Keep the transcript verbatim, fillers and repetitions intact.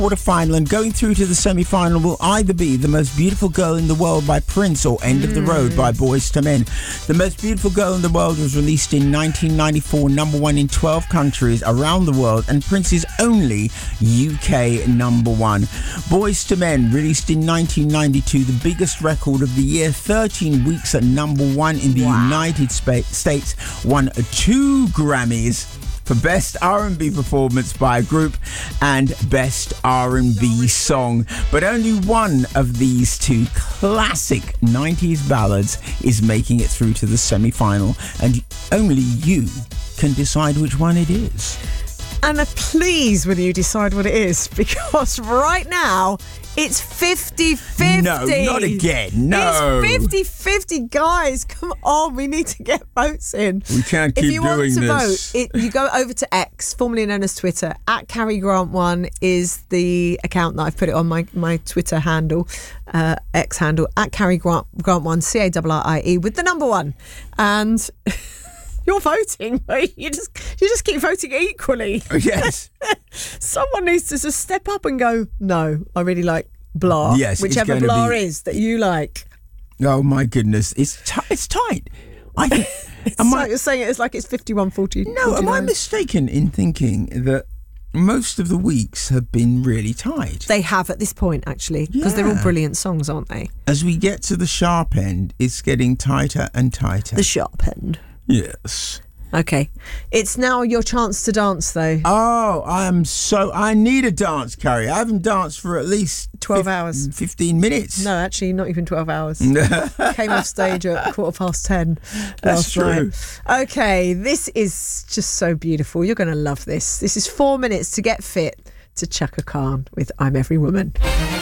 Quarterfinal, and going through to the semi-final will either be The Most Beautiful Girl in the World by Prince or End of the Road by Boyz two Men. The Most Beautiful Girl in the World was released in nineteen ninety-four, number one in twelve countries around the world, and Prince's only U K number one. Boyz two Men, released in nineteen ninety-two, the biggest record of the year, thirteen weeks at number one in the wow. United States, won two Grammys for Best R and B Performance by a Group and Best R and B Song. But only one of these two classic nineties ballads is making it through to the semi-final, and only you can decide which one it is. Anna, please will you decide what it is, because right now it's fifty-fifty. No, not again. No. It's fifty-fifty, guys. Come on, we need to get votes in. We can't keep doing this. If you want to this. vote, it, you go over to X, formerly known as Twitter. At Carrie Grant one is the account that I've put it on my, my Twitter handle, uh, X handle, at Carrie Grant, Grant one, C A R R I E, with the number one. And you're voting, right? You just you just keep voting equally. Yes. Someone needs to just step up and go, no, I really like blah. Yes, whichever it's blah be... is that you like. Oh my goodness, it's t- it's tight. I think. It's am so, I... You're saying it's like it's fifty-one forty. No, am I mistaken in thinking that most of the weeks have been really tight? They have at this point, actually, because yeah. they're all brilliant songs, aren't they? As we get to the sharp end, it's getting tighter and tighter. The sharp end. Yes. Okay. It's now your chance to dance, though. Oh, I am so... I need a dance, Carrie. I haven't danced for at least... twelve fif- hours. fifteen minutes. No, actually, not even twelve hours. Came off stage at quarter past ten That's last true. night. Okay, this is just so beautiful. You're going to love this. This is four minutes to get fit to Chaka Khan with I'm Every Woman.